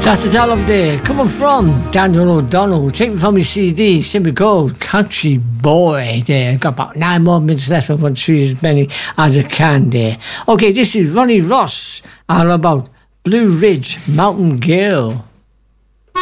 That's the tell of the coming from Daniel O'Donnell, taken from his CD, simply called Country Boy. There, I've got about 9 more minutes left. I want to see as many as I can there. Okay, this is Ronnie Ross, all about Blue Ridge Mountain Girl.